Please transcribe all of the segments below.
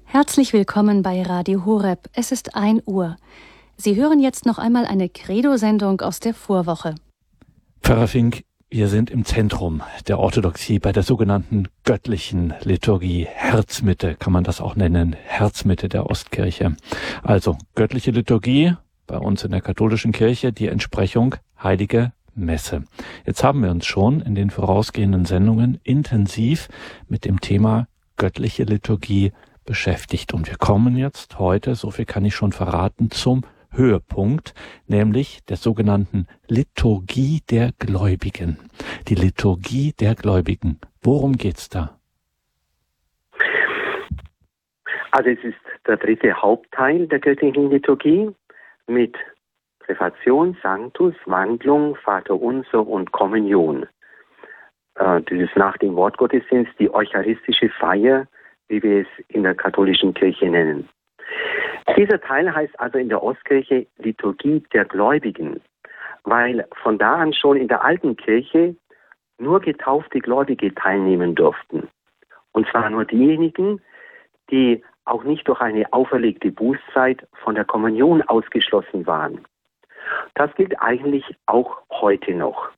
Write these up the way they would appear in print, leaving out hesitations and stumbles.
Herzlich willkommen bei Radio Horeb. Es ist 1 Uhr. Sie hören jetzt noch einmal eine Credo-Sendung aus der Vorwoche. Pfarrer Fink, wir sind im Zentrum der Orthodoxie bei der sogenannten göttlichen Liturgie. Herzmitte kann man das auch nennen, Herzmitte der Ostkirche. Also göttliche Liturgie, bei uns in der katholischen Kirche die Entsprechung Heilige Messe. Jetzt haben wir uns schon in den vorausgehenden Sendungen intensiv mit dem Thema göttliche Liturgie beschäftigt. Und wir kommen jetzt heute, so viel kann ich schon verraten, zum Höhepunkt, nämlich der sogenannten Liturgie der Gläubigen. Die Liturgie der Gläubigen. Worum geht's da? Also es ist der dritte Hauptteil der göttlichen Liturgie mit Präfation, Sanctus, Wandlung, Vaterunser und Kommunion. Das ist nach dem Wortgottesdienst die eucharistische Feier, wie wir es in der katholischen Kirche nennen. Dieser Teil heißt also in der Ostkirche Liturgie der Gläubigen, weil von da an schon in der alten Kirche nur getaufte Gläubige teilnehmen durften. Und zwar nur diejenigen, die auch nicht durch eine auferlegte Bußzeit von der Kommunion ausgeschlossen waren. Das gilt eigentlich auch heute noch.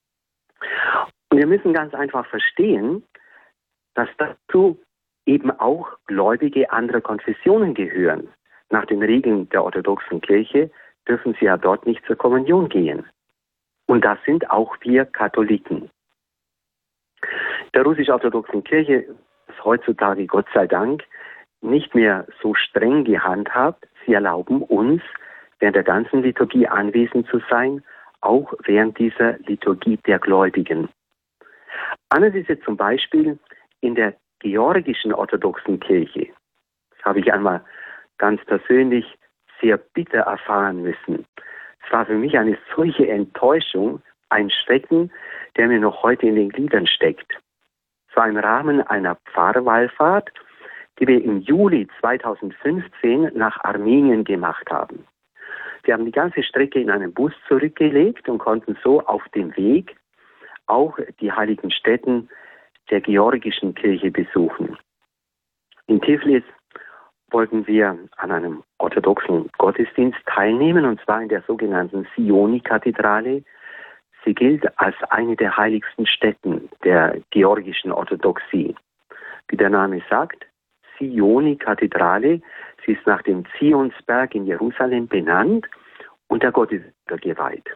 Und wir müssen ganz einfach verstehen, dass dazu eben auch Gläubige anderer Konfessionen gehören. Nach den Regeln der orthodoxen Kirche dürfen sie ja dort nicht zur Kommunion gehen. Und das sind auch wir Katholiken. Der russisch-orthodoxen Kirche ist heutzutage, Gott sei Dank, nicht mehr so streng gehandhabt. Sie erlauben uns, während der ganzen Liturgie anwesend zu sein, auch während dieser Liturgie der Gläubigen. Anders ist es zum Beispiel in der georgischen orthodoxen Kirche. Das habe ich einmal ganz persönlich sehr bitter erfahren müssen. Es war für mich eine solche Enttäuschung, ein Schrecken, der mir noch heute in den Gliedern steckt. Es war im Rahmen einer Pfarrwallfahrt, die wir im Juli 2015 nach Armenien gemacht haben. Wir haben die ganze Strecke in einem Bus zurückgelegt und konnten so auf dem Weg auch die heiligen Stätten der georgischen Kirche besuchen. In Tiflis wollten wir an einem orthodoxen Gottesdienst teilnehmen, und zwar in der sogenannten Sioni-Kathedrale. Sie gilt als eine der heiligsten Stätten der georgischen Orthodoxie. Wie der Name sagt, Sioni-Kathedrale, sie ist nach dem Zionsberg in Jerusalem benannt und der Gott ist geweiht.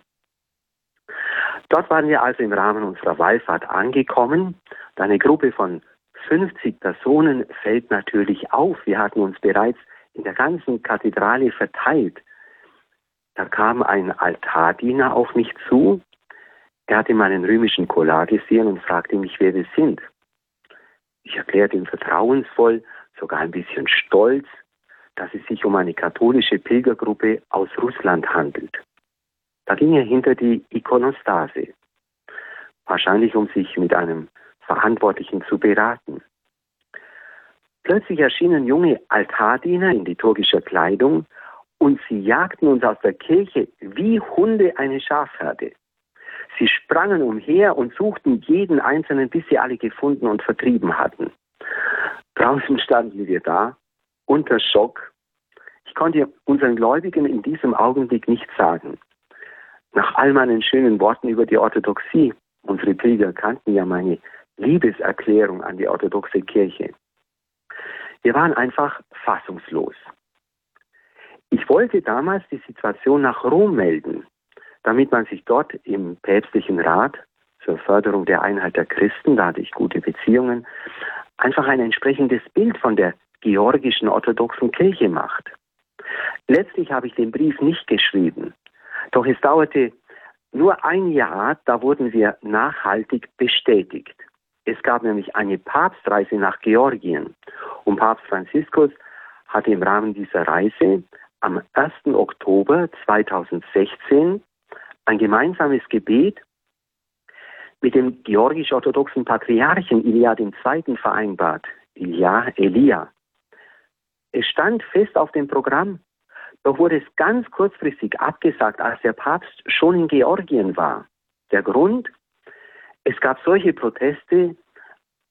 Dort waren wir also im Rahmen unserer Wallfahrt angekommen. Eine Gruppe von 50 Personen fällt natürlich auf. Wir hatten uns bereits in der ganzen Kathedrale verteilt. Da kam ein Altardiener auf mich zu. Er hatte meinen römischen Collar gesehen und fragte mich, wer wir sind. Ich erklärte ihm vertrauensvoll, sogar ein bisschen stolz, dass es sich um eine katholische Pilgergruppe aus Russland handelt. Da ging er hinter die Ikonostase, wahrscheinlich um sich mit einem Verantwortlichen zu beraten. Plötzlich erschienen junge Altardiener in liturgischer Kleidung und sie jagten uns aus der Kirche wie Hunde eine Schafherde. Sie sprangen umher und suchten jeden Einzelnen, bis sie alle gefunden und vertrieben hatten. Draußen standen wir da, unter Schock. Ich konnte unseren Gläubigen in diesem Augenblick nichts sagen. Nach all meinen schönen Worten über die Orthodoxie, unsere Pilger kannten ja meine Liebeserklärung an die orthodoxe Kirche. Wir waren einfach fassungslos. Ich wollte damals die Situation nach Rom melden, damit man sich dort im päpstlichen Rat zur Förderung der Einheit der Christen, da hatte ich gute Beziehungen, einfach ein entsprechendes Bild von der georgischen orthodoxen Kirche macht. Letztlich habe ich den Brief nicht geschrieben, doch es dauerte nur ein Jahr, da wurden wir nachhaltig bestätigt. Es gab nämlich eine Papstreise nach Georgien und Papst Franziskus hatte im Rahmen dieser Reise am 1. Oktober 2016 ein gemeinsames Gebet mit dem georgisch-orthodoxen Patriarchen Ilia II. Vereinbart. Elia. Es stand fest auf dem Programm, doch wurde es ganz kurzfristig abgesagt, als der Papst schon in Georgien war. Der Grund? Es gab solche Proteste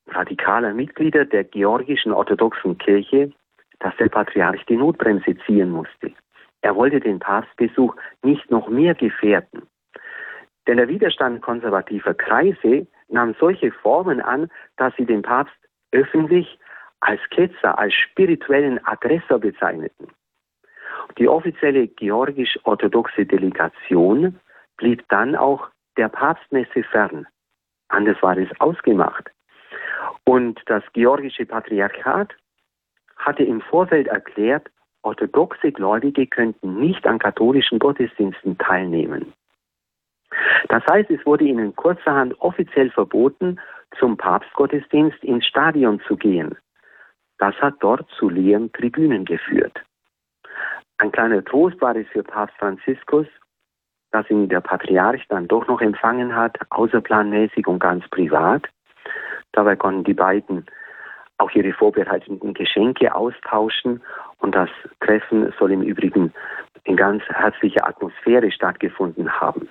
radikaler Mitglieder der georgischen orthodoxen Kirche, dass der Patriarch die Notbremse ziehen musste. Er wollte den Papstbesuch nicht noch mehr gefährden. Denn der Widerstand konservativer Kreise nahm solche Formen an, dass sie den Papst öffentlich als Ketzer, als spirituellen Aggressor bezeichneten. Die offizielle georgisch-orthodoxe Delegation blieb dann auch der Papstmesse fern. Anders war es ausgemacht. Und das georgische Patriarchat hatte im Vorfeld erklärt, orthodoxe Gläubige könnten nicht an katholischen Gottesdiensten teilnehmen. Das heißt, es wurde ihnen kurzerhand offiziell verboten, zum Papstgottesdienst ins Stadion zu gehen. Das hat dort zu leeren Tribünen geführt. Ein kleiner Trost war es für Papst Franziskus, dass ihn der Patriarch dann doch noch empfangen hat, außerplanmäßig und ganz privat. Dabei konnten die beiden auch ihre vorbereiteten Geschenke austauschen und das Treffen soll im Übrigen in ganz herzlicher Atmosphäre stattgefunden haben.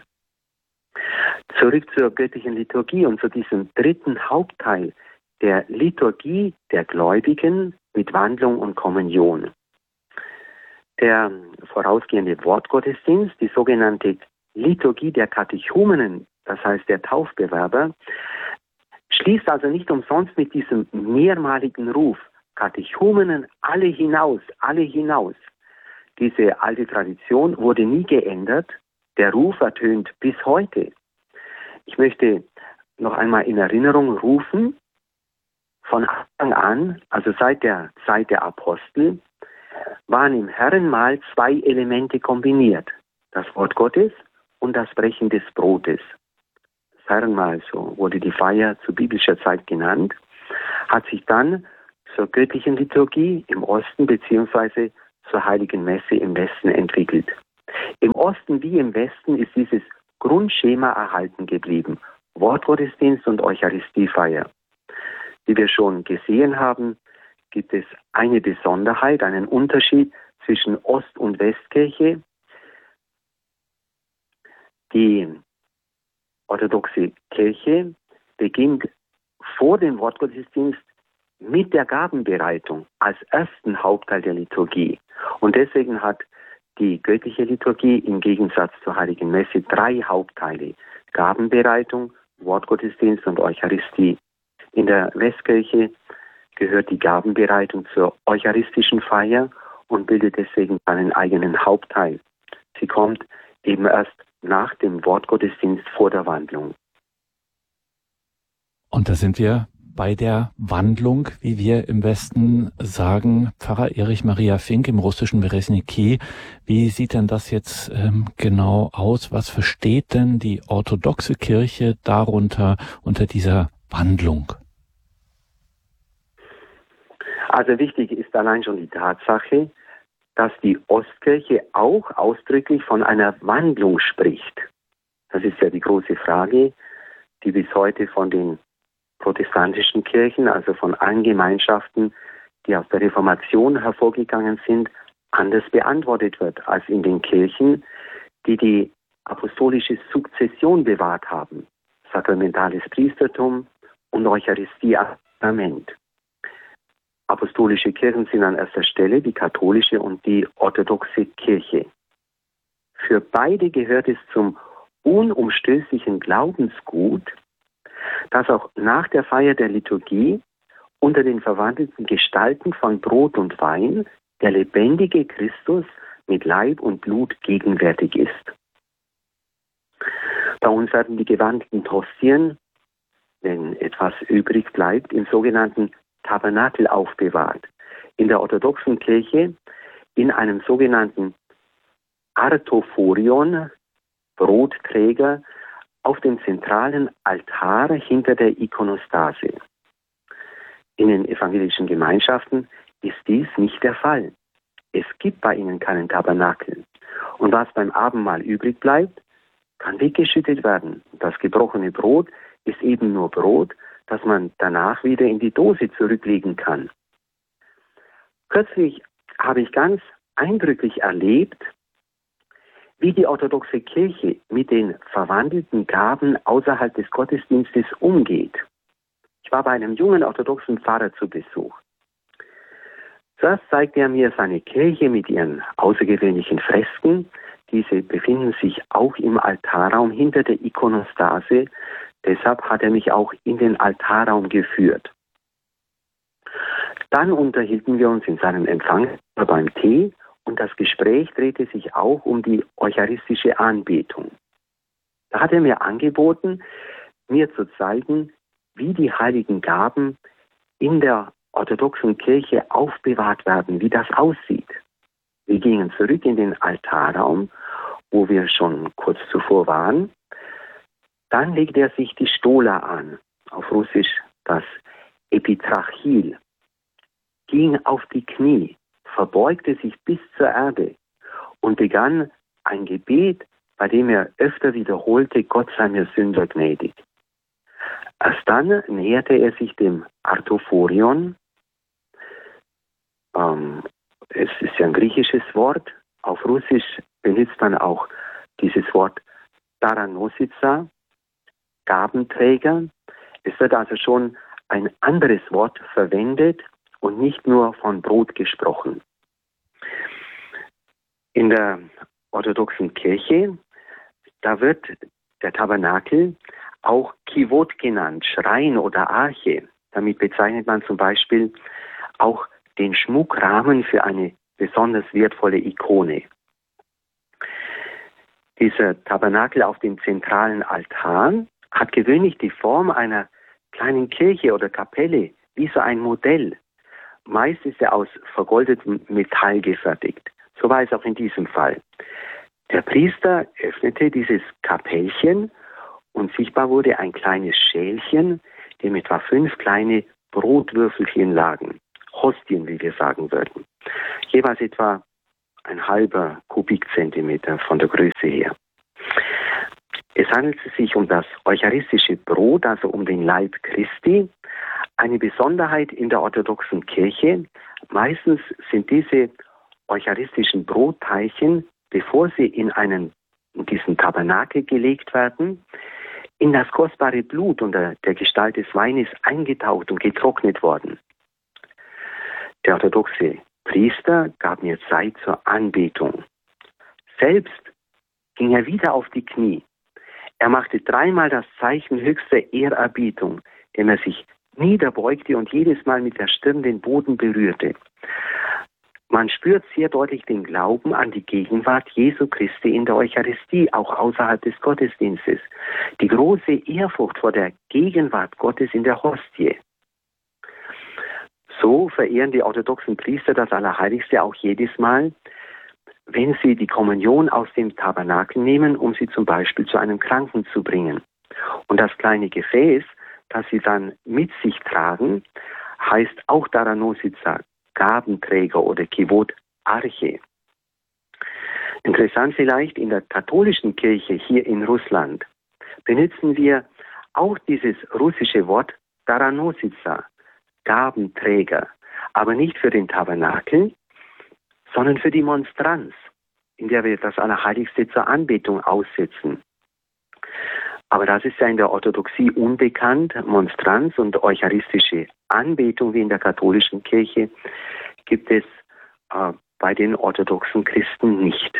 Zurück zur göttlichen Liturgie und zu diesem dritten Hauptteil der Liturgie der Gläubigen mit Wandlung und Kommunion. Der vorausgehende Wortgottesdienst, die sogenannte Liturgie der Katechumenen, das heißt der Taufbewerber, schließt also nicht umsonst mit diesem mehrmaligen Ruf, Katechumenen, alle hinaus, alle hinaus. Diese alte Tradition wurde nie geändert, der Ruf ertönt bis heute. Ich möchte noch einmal in Erinnerung rufen, von Anfang an, also seit der Zeit der Apostel, waren im Herrenmahl zwei Elemente kombiniert. Das Wort Gottes und das Brechen des Brotes. Das Herrenmahl, so wurde die Feier zu biblischer Zeit genannt, hat sich dann zur göttlichen Liturgie im Osten bzw. zur Heiligen Messe im Westen entwickelt. Im Osten wie im Westen ist dieses Grundschema erhalten geblieben. Wortgottesdienst und Eucharistiefeier. Wie wir schon gesehen haben, gibt es eine Besonderheit, einen Unterschied zwischen Ost- und Westkirche. Die orthodoxe Kirche beginnt vor dem Wortgottesdienst mit der Gabenbereitung als ersten Hauptteil der Liturgie. Und deswegen hat die göttliche Liturgie im Gegensatz zur Heiligen Messe drei Hauptteile: Gabenbereitung, Wortgottesdienst und Eucharistie. In der Westkirche gehört die Gabenbereitung zur eucharistischen Feier und bildet deswegen einen eigenen Hauptteil. Sie kommt eben erst nach dem Wortgottesdienst vor der Wandlung. Und da sind wir bei der Wandlung, wie wir im Westen sagen. Pfarrer Erich Maria Fink im russischen Beresniki. Wie sieht denn das jetzt genau aus? Was versteht denn die orthodoxe Kirche darunter, unter dieser Wandlung? Also wichtig ist allein schon die Tatsache, dass die Ostkirche auch ausdrücklich von einer Wandlung spricht. Das ist ja die große Frage, die bis heute von den protestantischen Kirchen, also von allen Gemeinschaften, die aus der Reformation hervorgegangen sind, anders beantwortet wird als in den Kirchen, die die apostolische Sukzession bewahrt haben. Sakramentales Priestertum und Eucharistie als Sakrament. Apostolische Kirchen sind an erster Stelle die katholische und die orthodoxe Kirche. Für beide gehört es zum unumstößlichen Glaubensgut, dass auch nach der Feier der Liturgie unter den verwandelten Gestalten von Brot und Wein der lebendige Christus mit Leib und Blut gegenwärtig ist. Bei uns werden die gewandelten Hostien, wenn etwas übrig bleibt, im sogenannten Tabernakel aufbewahrt. In der orthodoxen Kirche in einem sogenannten Artophorion, Brotträger, auf dem zentralen Altar hinter der Ikonostase. In den evangelischen Gemeinschaften ist dies nicht der Fall. Es gibt bei ihnen keinen Tabernakel. Und was beim Abendmahl übrig bleibt, kann weggeschüttet werden. Das gebrochene Brot ist eben nur Brot, das man danach wieder in die Dose zurücklegen kann. Kürzlich habe ich ganz eindrücklich erlebt, wie die orthodoxe Kirche mit den verwandelten Gaben außerhalb des Gottesdienstes umgeht. Ich war bei einem jungen orthodoxen Pfarrer zu Besuch. Zuerst zeigte er mir seine Kirche mit ihren außergewöhnlichen Fresken. Diese befinden sich auch im Altarraum hinter der Ikonostase. Deshalb hat er mich auch in den Altarraum geführt. Dann unterhielten wir uns in seinem Empfang beim Tee und das Gespräch drehte sich auch um die eucharistische Anbetung. Da hat er mir angeboten, mir zu zeigen, wie die heiligen Gaben in der orthodoxen Kirche aufbewahrt werden, wie das aussieht. Wir gingen zurück in den Altarraum, wo wir schon kurz zuvor waren. Dann legte er sich die Stola an, auf Russisch das Epitrachil, ging auf die Knie, verbeugte sich bis zur Erde und begann ein Gebet, bei dem er öfter wiederholte, Gott sei mir Sünder gnädig. Erst dann näherte er sich dem Artophorion. Es ist ja ein griechisches Wort. Auf Russisch benutzt man auch dieses Wort Daranosica, Gabenträger. Es wird also schon ein anderes Wort verwendet und nicht nur von Brot gesprochen. In der orthodoxen Kirche, da wird der Tabernakel auch Kivot genannt, Schrein oder Arche. Damit bezeichnet man zum Beispiel auch den Schmuckrahmen für eine besonders wertvolle Ikone. Dieser Tabernakel auf dem zentralen Altar hat gewöhnlich die Form einer kleinen Kirche oder Kapelle, wie so ein Modell. Meist ist er aus vergoldetem Metall gefertigt. So war es auch in diesem Fall. Der Priester öffnete dieses Kapellchen und sichtbar wurde ein kleines Schälchen, dem etwa 5 kleine Brotwürfelchen lagen. Hostien, wie wir sagen würden. Jeweils etwa ein halber Kubikzentimeter von der Größe her. Es handelt sich um das eucharistische Brot, also um den Leib Christi. Eine Besonderheit in der orthodoxen Kirche. Meistens sind diese eucharistischen Brotteilchen, bevor sie in diesen Tabernakel gelegt werden, in das kostbare Blut unter der Gestalt des Weines eingetaucht und getrocknet worden. Der orthodoxe Priester gab mir Zeit zur Anbetung. Selbst ging er wieder auf die Knie. Er machte 3-mal das Zeichen höchster Ehrerbietung, indem er sich niederbeugte und jedes Mal mit der Stirn den Boden berührte. Man spürt sehr deutlich den Glauben an die Gegenwart Jesu Christi in der Eucharistie, auch außerhalb des Gottesdienstes. Die große Ehrfurcht vor der Gegenwart Gottes in der Hostie. So verehren die orthodoxen Priester das Allerheiligste auch jedes Mal, wenn sie die Kommunion aus dem Tabernakel nehmen, um sie zum Beispiel zu einem Kranken zu bringen. Und das kleine Gefäß, das sie dann mit sich tragen, heißt auch Daranosica, Gabenträger oder Kivot Arche. Interessant vielleicht, in der katholischen Kirche hier in Russland benutzen wir auch dieses russische Wort Daranosica, Gabenträger, aber nicht für den Tabernakel, sondern für die Monstranz, in der wir das Allerheiligste zur Anbetung aussetzen. Aber das ist ja in der Orthodoxie unbekannt. Monstranz und eucharistische Anbetung wie in der katholischen Kirche gibt es bei den orthodoxen Christen nicht.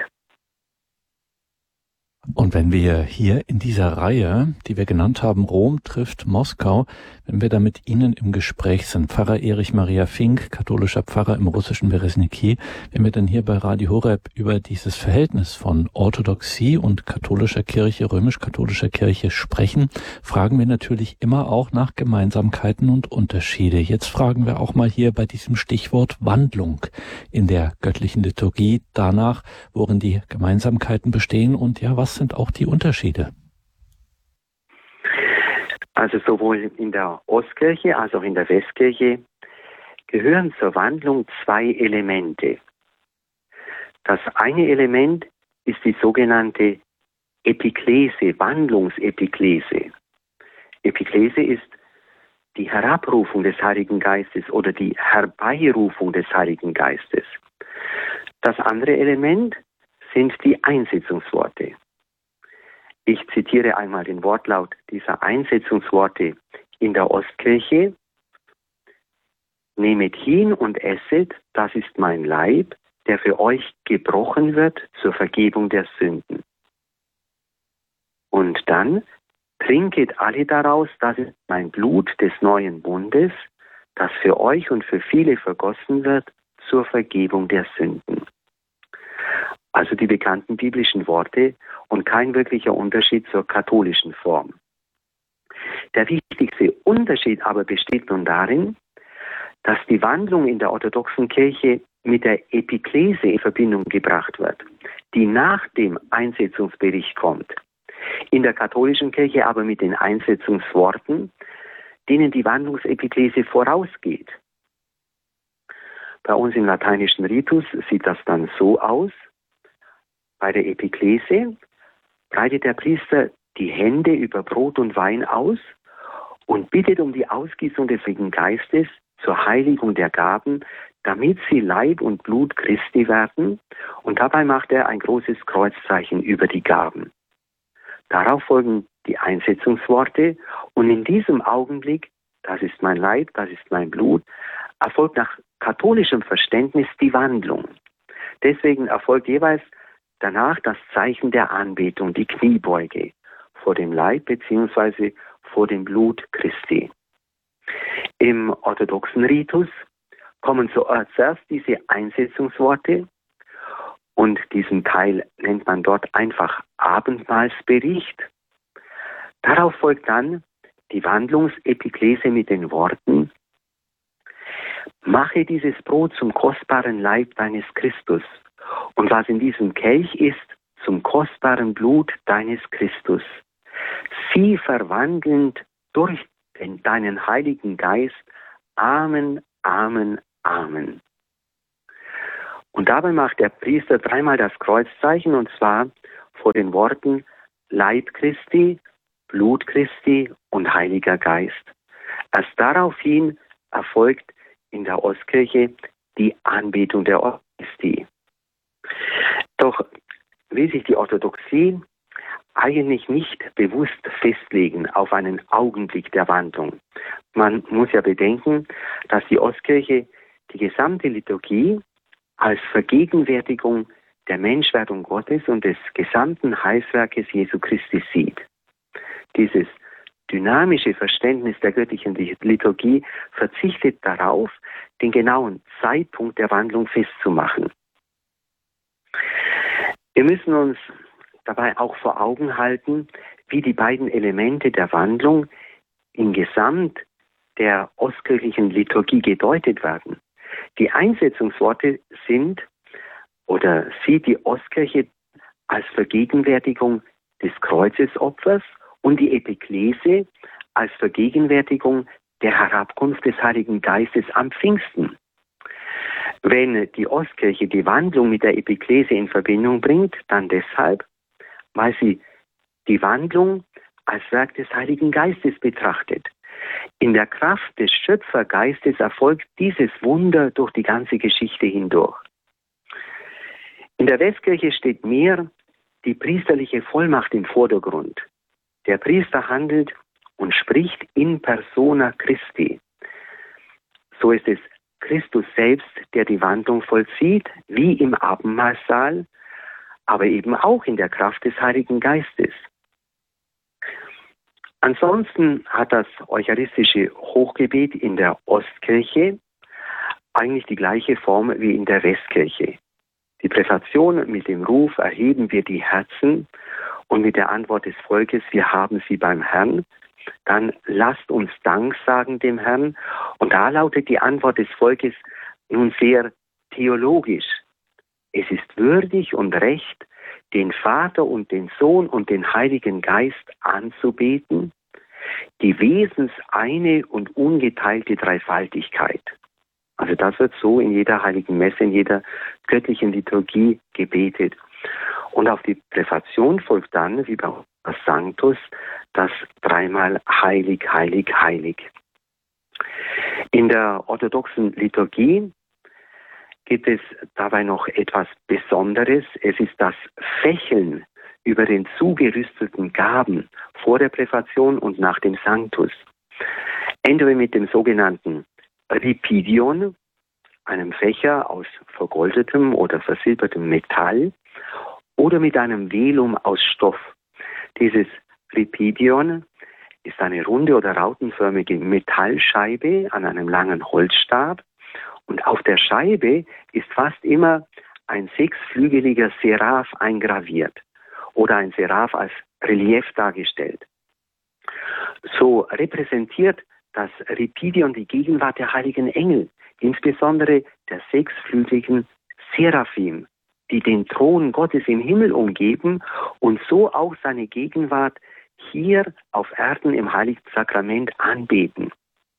Und wenn wir hier in dieser Reihe, die wir genannt haben, Rom trifft Moskau, wenn wir da mit Ihnen im Gespräch sind, Pfarrer Erich Maria Fink, katholischer Pfarrer im russischen Beresniki, wenn wir dann hier bei Radio Horeb über dieses Verhältnis von Orthodoxie und katholischer Kirche, römisch-katholischer Kirche sprechen, fragen wir natürlich immer auch nach Gemeinsamkeiten und Unterschiede. Jetzt fragen wir auch mal hier bei diesem Stichwort Wandlung in der göttlichen Liturgie danach, worin die Gemeinsamkeiten bestehen und ja, was sind auch die Unterschiede? Also sowohl in der Ostkirche als auch in der Westkirche gehören zur Wandlung 2 Elemente. Das eine Element ist die sogenannte Epiklese, Wandlungsepiklese. Epiklese ist die Herabrufung des Heiligen Geistes oder die Herbeirufung des Heiligen Geistes. Das andere Element sind die Einsetzungsworte. Ich zitiere einmal den Wortlaut dieser Einsetzungsworte in der Ostkirche: Nehmet hin und esset, das ist mein Leib, der für euch gebrochen wird zur Vergebung der Sünden. Und dann: Trinket alle daraus, das ist mein Blut des neuen Bundes, das für euch und für viele vergossen wird zur Vergebung der Sünden. Also die bekannten biblischen Worte und kein wirklicher Unterschied zur katholischen Form. Der wichtigste Unterschied aber besteht nun darin, dass die Wandlung in der orthodoxen Kirche mit der Epiklese in Verbindung gebracht wird, die nach dem Einsetzungsbericht kommt. In der katholischen Kirche aber mit den Einsetzungsworten, denen die Wandlungsepiklese vorausgeht. Bei uns im lateinischen Ritus sieht das dann so aus: Bei der Epiklese breitet der Priester die Hände über Brot und Wein aus und bittet um die Ausgießung des Heiligen Geistes zur Heiligung der Gaben, damit sie Leib und Blut Christi werden, und dabei macht er ein großes Kreuzzeichen über die Gaben. Darauf folgen die Einsetzungsworte, und in diesem Augenblick: Das ist mein Leib, das ist mein Blut, erfolgt nach katholischem Verständnis die Wandlung. Deswegen erfolgt jeweils danach das Zeichen der Anbetung, die Kniebeuge vor dem Leib bzw. vor dem Blut Christi. Im orthodoxen Ritus kommen zuerst diese Einsetzungsworte, und diesen Teil nennt man dort einfach Abendmahlsbericht. Darauf folgt dann die Wandlungsepiklese mit den Worten: Mache dieses Brot zum kostbaren Leib deines Christus, und was in diesem Kelch ist, zum kostbaren Blut deines Christus. Sie verwandelnd durch deinen Heiligen Geist. Amen, Amen, Amen. Und dabei macht der Priester dreimal das Kreuzzeichen, und zwar vor den Worten Leib Christi, Blut Christi und Heiliger Geist. Erst daraufhin erfolgt in der Ostkirche die Anbetung der Eucharistie. Doch will sich die Orthodoxie eigentlich nicht bewusst festlegen auf einen Augenblick der Wandlung. Man muss ja bedenken, dass die Ostkirche die gesamte Liturgie als Vergegenwärtigung der Menschwerdung Gottes und des gesamten Heilswerkes Jesu Christi sieht. Dieses dynamische Verständnis der göttlichen Liturgie verzichtet darauf, den genauen Zeitpunkt der Wandlung festzumachen. Wir müssen uns dabei auch vor Augen halten, wie die beiden Elemente der Wandlung im Gesamt der ostkirchlichen Liturgie gedeutet werden. Die Einsetzungsworte sind oder sieht die Ostkirche als Vergegenwärtigung des Kreuzesopfers und die Epiklese als Vergegenwärtigung der Herabkunft des Heiligen Geistes am Pfingsten. Wenn die Ostkirche die Wandlung mit der Epiklese in Verbindung bringt, dann deshalb, weil sie die Wandlung als Werk des Heiligen Geistes betrachtet. In der Kraft des Schöpfergeistes erfolgt dieses Wunder durch die ganze Geschichte hindurch. In der Westkirche steht mehr die priesterliche Vollmacht im Vordergrund. Der Priester handelt und spricht in persona Christi. So ist es Christus selbst, der die Wandlung vollzieht, wie im Abendmahlsaal, aber eben auch in der Kraft des Heiligen Geistes. Ansonsten hat das eucharistische Hochgebet in der Ostkirche eigentlich die gleiche Form wie in der Westkirche. Die Präfation mit dem Ruf erheben wir die Herzen und mit der Antwort des Volkes, wir haben sie beim Herrn, dann lasst uns Dank sagen dem Herrn. Und da lautet die Antwort des Volkes nun sehr theologisch. Es ist würdig und recht, den Vater und den Sohn und den Heiligen Geist anzubeten, die wesenseine und ungeteilte Dreifaltigkeit. Also das wird so in jeder heiligen Messe, in jeder göttlichen Liturgie gebetet. Und auf die Präfation folgt dann, wie bei Sanctus, das dreimal heilig, heilig, heilig. In der orthodoxen Liturgie gibt es dabei noch etwas Besonderes. Es ist das Fächeln über den zugerüsteten Gaben vor der Präfation und nach dem Sanctus. Entweder mit dem sogenannten Ripidion, einem Fächer aus vergoldetem oder versilbertem Metall, oder mit einem Velum aus Stoff. Dieses Ripidion ist eine runde oder rautenförmige Metallscheibe an einem langen Holzstab, und auf der Scheibe ist fast immer ein sechsflügeliger Seraph eingraviert oder ein Seraph als Relief dargestellt. So repräsentiert das Ripidion die Gegenwart der heiligen Engel, insbesondere der sechsflügeligen Seraphim, die den Thron Gottes im Himmel umgeben und so auch seine Gegenwart hier auf Erden im Heiligen Sakrament anbeten.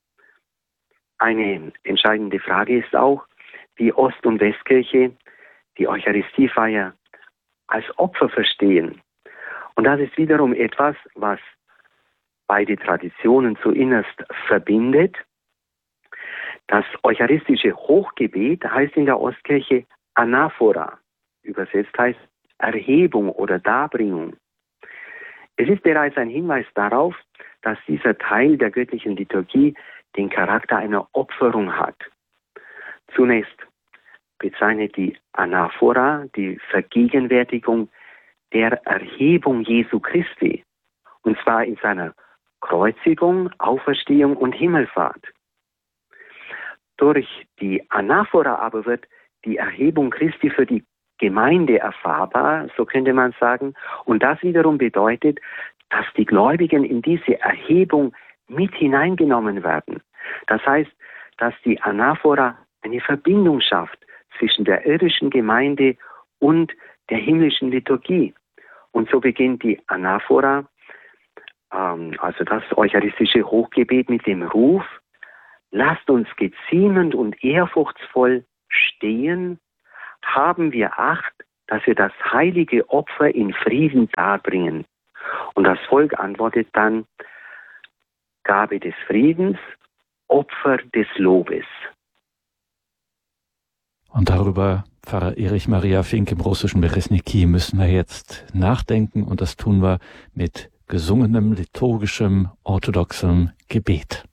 Eine entscheidende Frage ist auch, wie Ost- und Westkirche die Eucharistiefeier als Opfer verstehen. Und das ist wiederum etwas, was beide Traditionen zu innerst verbindet. Das eucharistische Hochgebet heißt in der Ostkirche Anaphora. Übersetzt heißt Erhebung oder Darbringung. Es ist bereits ein Hinweis darauf, dass dieser Teil der göttlichen Liturgie den Charakter einer Opferung hat. Zunächst bezeichnet die Anaphora die Vergegenwärtigung der Erhebung Jesu Christi, und zwar in seiner Kreuzigung, Auferstehung und Himmelfahrt. Durch die Anaphora aber wird die Erhebung Christi für die Gemeinde erfahrbar, so könnte man sagen, und das wiederum bedeutet, dass die Gläubigen in diese Erhebung mit hineingenommen werden. Das heißt, dass die Anaphora eine Verbindung schafft zwischen der irdischen Gemeinde und der himmlischen Liturgie. Und so beginnt die Anaphora, also das eucharistische Hochgebet, mit dem Ruf: Lasst uns geziemend und ehrfurchtsvoll stehen, haben wir Acht, dass wir das heilige Opfer in Frieden darbringen. Und das Volk antwortet dann: Gabe des Friedens, Opfer des Lobes. Und darüber, Pfarrer Erich Maria Fink im russischen Beresniki, müssen wir jetzt nachdenken, und das tun wir mit gesungenem, liturgischem, orthodoxem Gebet.